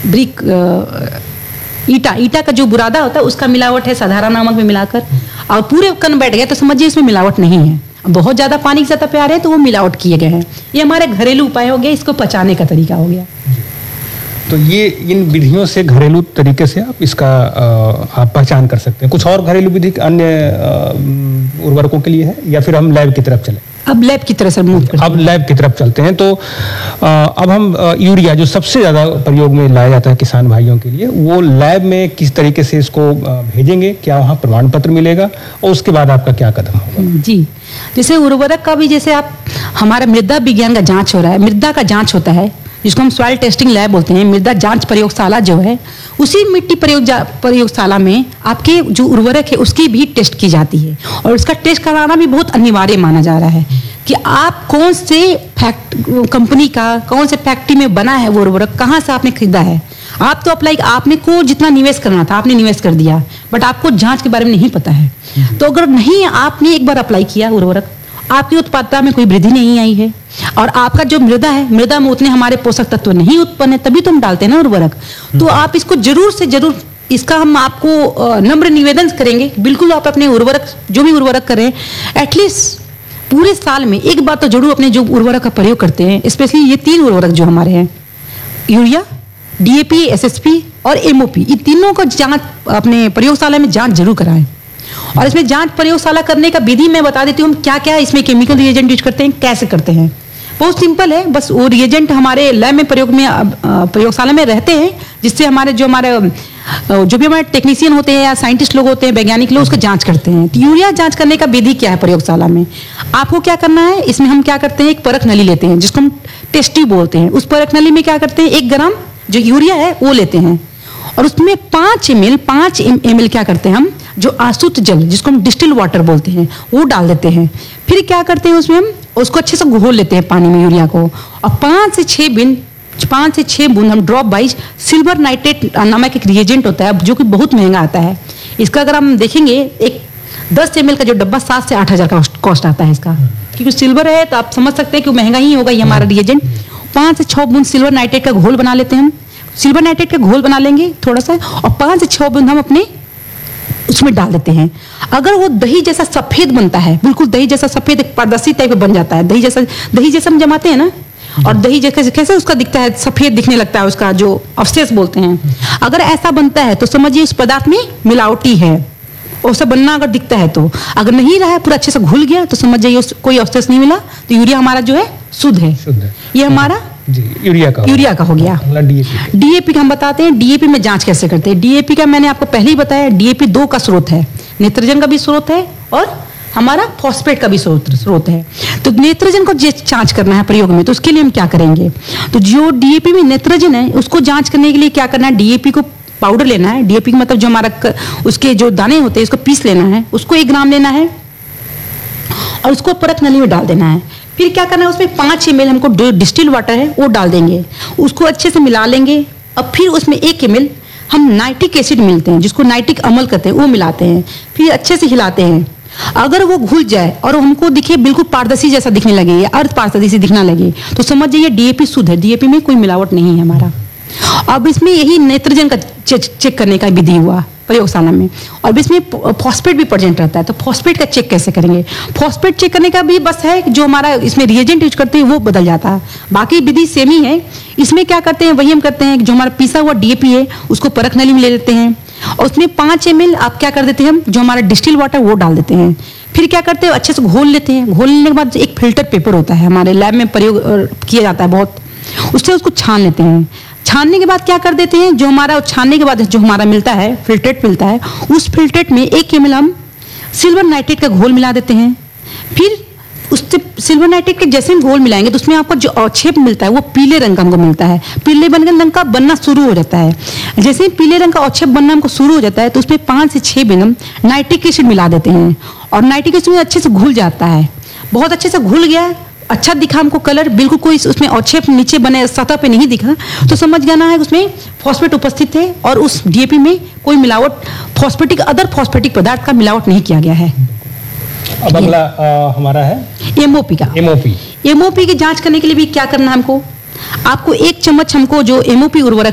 Brick ईटा का जो बुरादा होता है उसका मिलावट है साधारण नमक में मिलाकर, और पूरे कण बैठ गए तो समझिए इसमें मिलावट नहीं है। बहुत ज़्यादा पानी की सतह पे आ रहे हैं तो वो मिलावट किए गए हैं। ये हमारे घरेलू उपाय हो गया, इसको पचाने का तरीका हो गया। तो ये इन विधियों से घरेलू तरीके से आप इसका आप पहचान कर सकते हैं। कुछ और घरेलू विधि अन्य उर्वरकों के लिए है या फिर हम लैब की तरफ चले? अब लैब की तरफ से मूव करते हैं। अब लैब की तरफ चलते हैं। तो अब हम यूरिया जो सबसे ज़्यादा प्रयोग में लाया जाता है किसान भाइयों के लिए, वो लैब में किस तरीके से इसको भेजेंगे, क्या वहाँ प्रमाण पत्र मिलेगा और उसके बाद आपका क्या कदम होगा? जी, जैसे उर्वरक का भी जैसे आप हमारा मृदा विज्ञान का जांच हो रहा है, मृदा का जांच होता है जिसको हम सॉइल टेस्टिंग लैब बोलते हैं। मृदा जांच प्रयोगशाला जो है, उसी मिट्टी प्रयोगशाला में आपके जो उर्वरक है उसकी भी टेस्ट की जाती है, और उसका टेस्ट कराना भी बहुत अनिवार्य माना जा रहा है कि आप कौन से कंपनी का, कौन से फैक्ट्री में बना है वो उर्वरक, कहाँ से आपने खरीदा है। आप तो अप्लाई, आपने को जितना निवेश करना था आपने निवेश कर दिया, बट आपको जांच के बारे में नहीं पता है। तो अगर नहीं आपने एक बार अप्लाई किया उर्वरक, आपकी उत्पादकता में कोई वृद्धि नहीं आई है, और आपका जो मृदा है, मृदा में उतने हमारे पोषक तत्व नहीं उत्पन्न है, तभी तो हम डालते हैं ना उर्वरक। तो आप इसको जरूर से जरूर, इसका हम आपको नम्र निवेदन करेंगे, बिल्कुल आप अपने उर्वरक जो भी उर्वरक करें, एटलीस्ट पूरे साल में एक बार तो जरूर अपने जो उर्वरक का प्रयोग करते हैं, स्पेशली ये 3 उर्वरक जो हमारे हैं, यूरिया, DAP, SSP और MOP, ये तीनों का जांच अपने प्रयोगशाला में जांच जरूर कराएं। और इसमें जांच प्रयोगशाला करने का विधि मैं बता देती हूँ, हम क्या क्या इसमें केमिकल रिएजेंट यूज करते हैं, कैसे करते हैं। बहुत सिंपल है, बस वो रिएजेंट हमारे लैब में प्रयोगशाला में रहते हैं, जिससे हमारे जो भी हमारे टेक्नीशियन होते हैं या साइंटिस्ट लोग होते हैं, वैज्ञानिक लोग उसका जांच करते हैं। तो यूरिया जांच करने का विधि क्या है प्रयोगशाला में, आपको क्या करना है, इसमें हम क्या करते हैं, एक परख नली लेते हैं जिसको हम टेस्ट ट्यूब बोलते हैं। उस परख नली में क्या करते हैं, 1 ग्राम जो यूरिया है वो लेते हैं, और उसमें 5 ml क्या करते हैं हम, जो आसुत जल जिसको हम डिस्टिल वाटर बोलते हैं वो डाल देते हैं। फिर क्या करते हैं, उसमें हम उसको अच्छे से घोल लेते हैं पानी में यूरिया को, और 5 से 6 बूंद हम ड्रॉप वाइज सिल्वर नाइट्रेट नामक एक रिएजेंट होता है जो कि बहुत महंगा आता है। इसका अगर हम देखेंगे, एक 10 ml का जो डब्बा 7 से 8 हज़ार का कॉस्ट आता है इसका, क्योंकि सिल्वर है तो आप समझ सकते हैं कि महंगा ही होगा ये हमारा रिएजेंट। 5 से 6 बूंद सिल्वर नाइट्रेट का घोल बना लेते हैं हम, सिल्वर नाइट्रेट का घोल बना लेंगे थोड़ा सा, और 5 से 6 बूंद हम अपने उसमें डाल देते हैं। अगर वो दही जैसा सफेद बनता है, बिल्कुल दही जैसा सफेद एक पारदर्शी टाइप का बन जाता है, दही जैसा हम जमाते हैं ना, और दही जैसे कैसे उसका दिखता है, सफेद दिखने लगता है, उसका जो अवशेष बोलते हैं, अगर ऐसा बनता है तो समझिए उस पदार्थ में मिलावटी है। ऐसा बनना अगर दिखता है तो, अगर नहीं रहा है, पूरा अच्छे से घुल गया तो समझ जाइए कोई अवशेष नहीं मिला, तो यूरिया हमारा जो है शुद्ध है। ये हमारा यूरिया का हो गया। DAP का हम बताते हैं, DAP में जांच कैसे करते हैं। DAP का मैंने आपको पहले ही बताया, DAP 2 का स्रोत है, नाइट्रोजन का भी स्रोत है और हमारा फॉस्फेट का भी स्रोत है। तो नाइट्रोजन को जांच करना है प्रयोग में, तो उसके लिए हम क्या करेंगे, तो जो DAP में नाइट्रोजन है उसको जांच करने के लिए क्या करना है, DAP को पाउडर लेना है। DAP का मतलब जो हमारा उसके जो दाने होते हैं उसको पीस लेना है, उसको 1 ग्राम लेना है और उसको परत नली में डाल देना है। फिर क्या करना है, उसमें 5 ml हमको डिस्टिल वाटर है वो डाल देंगे, उसको अच्छे से मिला लेंगे। अब फिर उसमें 1 ml हम नाइट्रिक एसिड मिलते हैं, जिसको नाइट्रिक अम्ल कहते हैं, वो मिलाते हैं, फिर अच्छे से हिलाते हैं। अगर वो घुल जाए और हमको दिखे बिल्कुल पारदर्शी जैसा दिखने लगे या अर्ध पारदर्शी दिखना लगे, तो समझ जाइए DAP शुद्ध है, DAP में कोई मिलावट नहीं है हमारा। अब इसमें यही नाइट्रोजन का चेक करने का विधि हुआ प्रयोगशाला में, और इसमें फॉस्फेट भी प्रेजेंट रहता है। तो फॉस्फेट का चेक कैसे करेंगे, फॉस्फेट चेक करने का भी बस है जो हमारा इसमें रिएजेंट यूज करते हैं वो बदल जाता है, बाकी विधि सेम ही है। इसमें क्या करते हैं, वही हम करते हैं, जो हमारा पिसा हुआ DAP है उसको परख नली में ले लेते हैं, और उसमें 5 ml आप क्या कर देते हैं, हम जो हमारा डिस्टिल वाटर वो डाल देते हैं। फिर क्या करते हैं, अच्छे से घोल लेते हैं। घोल लेने के बाद एक फिल्टर पेपर होता है, हमारे लैब में प्रयोग किया जाता है बहुत, उससे उसको छान लेते हैं। छानने के बाद क्या कर देते हैं, जो हमारा छानने के बाद जो हमारा मिलता है, फिल्ट्रेट मिलता है, उस फिल्ट्रेट में 1 ml हम सिल्वर नाइट्रेट का घोल मिला देते हैं। फिर उससे सिल्वर नाइट्रेट के जैसे हम घोल मिलाएंगे तो उसमें आपको जो अवक्षेप मिलता है वो पीले रंग का हमको मिलता है, पीले रंग का बनना शुरू हो जाता है। जैसे ही पीले रंग का अवक्षेप बनना हमको शुरू हो जाता है तो उसमें 5 से 6 दिन हम नाइट्रिक एसिड मिला देते हैं, और नाइट्रिक एसिड में अच्छे से घुल जाता है, बहुत अच्छे से घुल गया, अच्छा दिखा हमको कलर, बिल्कुल कोई उसमें अवक्षेप नीचे बने सतह पे नहीं दिखा, तो समझ जाना है उसमें फॉस्फेट उपस्थित है, और उस DAP में कोई मिलावट अदर फॉस्फेटिक पदार्थ का मिलावट नहीं किया गया है। अब अगला हमारा है MOP का। MOP की जांच करने के लिए भी क्या करना है हमको, आपको 1 चम्मच हमको जो MOP उर्वरक